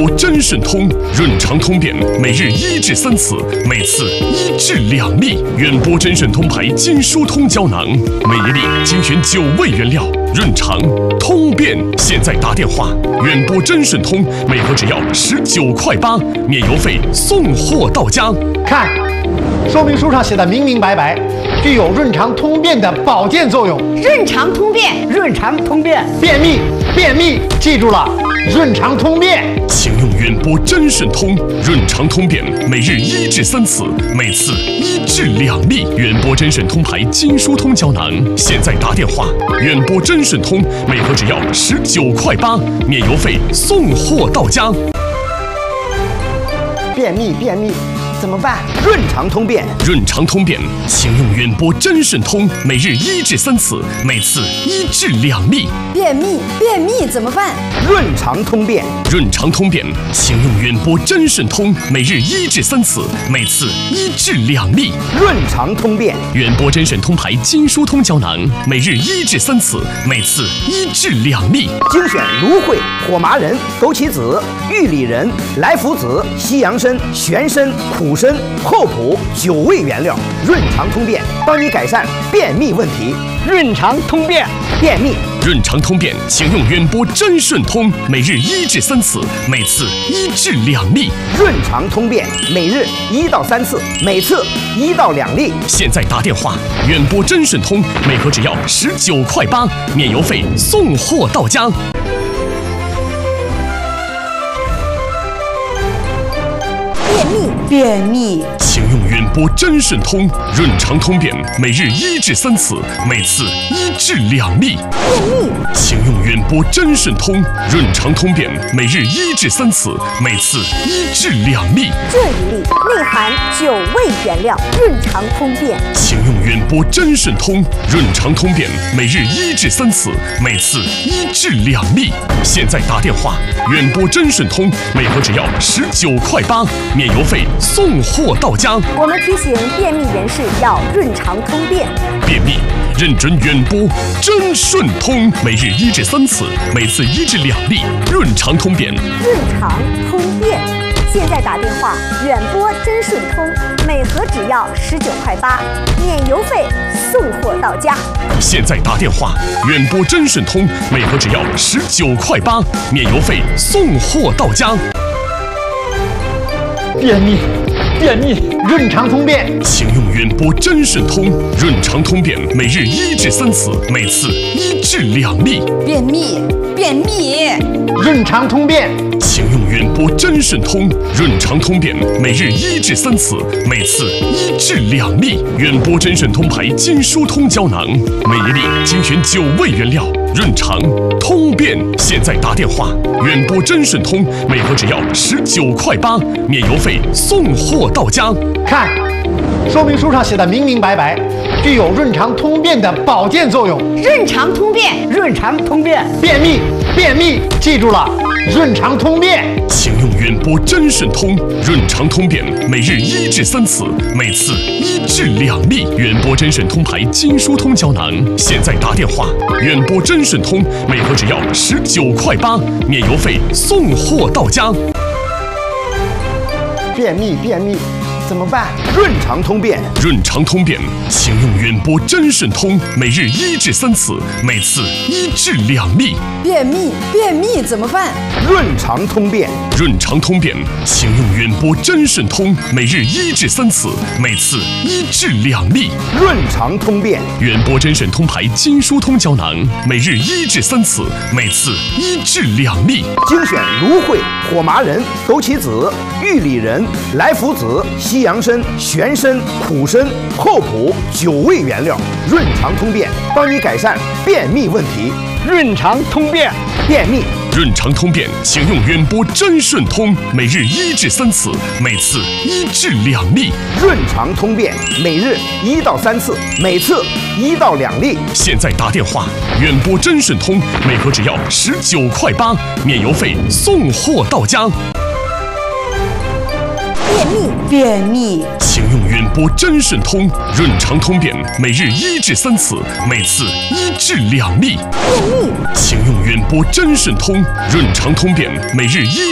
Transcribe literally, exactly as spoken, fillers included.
播真顺通，润肠通便，每日一至三次，每次一至两粒。远播真顺通牌金疏通胶囊，每一粒精选九味原料，润肠通便。现在打电话，远播真顺通，每盒只要十九块八，免邮费，送货到家。 看，说明书上写的明明白白，具有润肠通便的保健作用。 润肠通便， 润肠通便，便秘，便秘，记住了，润肠通便。 请用远播真顺通，润肠通便，每日一至三次，每次一至两粒。远播真顺通牌金疏通胶囊，现在打电话，远播真顺通，每盒只要十九块八，免邮费，送货到家。 便秘，便秘。怎么办？润肠通便， 润肠通便，请用远播真顺通，每日一至三次，每次一至两粒。 便秘，便秘怎么办？ 润肠通便， 润肠通便，请用远播真顺通，每日一至三次，每次一至两粒。 润肠通便， 远播真顺通牌金疏通胶囊，每日一至三次，每次一至两粒。 精选芦荟、火麻仁、枸杞子、玉里仁、来福子、西洋参、玄参、苦参、厚朴九味原料，润肠通便，帮你改善便秘问题。 润肠通便， 便秘。 润肠通便，请用远播真顺通，每日一至三次，每次一至两粒。 润肠通便，每日一到三次，每次一到两粒。 现在打电话，远播真顺通，每盒只要十九块八，免邮费，送货到家。 便秘，便秘。 请用远播真顺通，润肠通便，每日一至三次，每次一至两粒。 便秘， 请用远播真顺通，润肠通便，每日一至三次，每次一至两粒。 这一粒内含九味原料，润肠通便。 请用远播真顺通，润肠通便，每日一至三次，每次一至两粒。现在打电话，远播真顺通，每盒只要十九块八，免邮费，送货到家。 我们提醒便秘人士要润肠通便。 便秘认准远播真顺通，每日一至三次，每次一至两粒，润肠通便。 润肠通便。现在打电话，远播真顺通，每盒只要十九块八，免邮费，送货到家。 现在打电话，远播真顺通，每盒只要十九块八，免邮费，送货到家。 便秘，便秘，润肠通便， 请用远播真顺通，润肠通便，每日一至三次，每次一至两粒。 便秘，便秘， 润肠通便， 请用远播真顺通，润肠通便，每日一至三次，每次一至两粒。远播真顺通牌金疏通胶囊，每一粒精选九味原料，润肠通便。现在打电话，远播真顺通，每盒只要十九块八，免邮费，送货到家。 看，说明书上写的明明白白，具有润肠通便的保健作用。 润肠通便， 润肠通便，便秘，便秘，记住了，润肠通便。 请用远播真顺通，润肠通便，每日一至三次，每次一至两粒。远播真顺通牌金疏通胶囊，现在打电话，远播真顺通，每盒只要十九块八，免邮费，送货到家。 便秘，便秘。怎么办？润肠通便， 润肠通便，请用远播真顺通，每日一至三次，每次一至两粒。 便秘，便秘怎么办？ 润肠通便， 润肠通便，请用远播真顺通，每日一至三次，每次一至两粒。 润肠通便， 远播真顺通牌金疏通胶囊，每日一至三次，每次一至两粒。 精选芦荟、火麻仁、枸杞子、玉里仁、来福子、西洋参、玄参、苦参、厚朴九味原料，润肠通便，帮你改善便秘问题。 润肠通便， 便秘。 润肠通便，请用远播真顺通，每日一至三次，每次一至两粒。 润肠通便，每日一到三次，每次一到两粒。 现在打电话，远播真顺通，每盒只要十九块八，免邮费，送货到家。 便秘，便秘， 请用远播真顺通，润肠通便，每日一至三次，每次一至两粒。 便秘， 请用远播真顺通，润肠通便，每日一